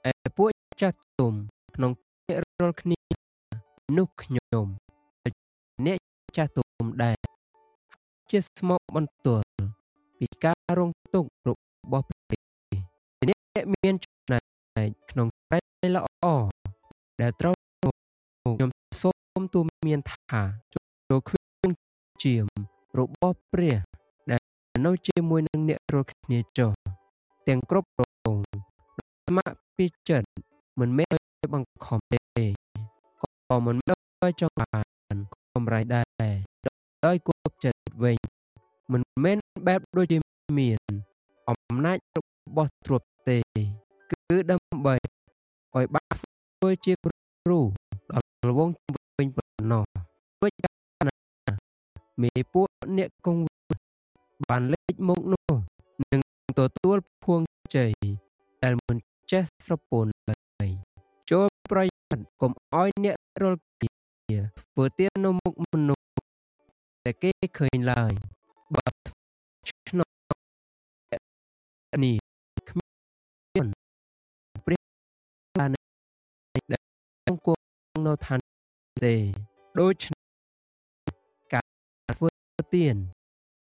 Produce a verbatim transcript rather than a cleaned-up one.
ឯពួកចាស់ទុំក្នុងអ្នករាល់គ្នានោះខ្ញុំអ្នកចាស់ទុំដែរជាស្មោកបន្ទល់ពីការរងទុក្ខរបស់ព្រះអ្នកមានចំណែកក្នុងត្រៃល្អដែលត្រូវខ្ញុំសូមទូន្មានថាចូលគ្រឿងជាមរបស់ព្រះដែលនៅជាមួយនឹងអ្នករាល់គ្នាចុះទាំងគ្រប់រងស្ម័គ្រពីចិត្តមិនមែនដោយបង្ខំទេក៏មិនមែនដោយចង់បានកម្រៃដែរដោយគប់ចិត្តវិញមិនមែនបែបដូចជាមានអំណាចរបស់ទ្រព្យទេគឺដើម្បីឲ្យបានធ្វើជាគ្រូដល់វងវិញប៉ុណ្ណោះដូចណាមេពួកអ្នកគង់បានលេចមកនោះនឹងទទួលភួងជ័យដែលមិនចេះស្រពោនឡើយចូលប្រយ័ត្នកុំឲ្យអ្នករាល់គ្នាធ្វើទៀននៅមុខមនុស្សតែគេឃើញឡើយបើឆ្នោនេះគ្មានព្រះបានដែលអង្គនៅឋានទេដូចការធ្វើទៀន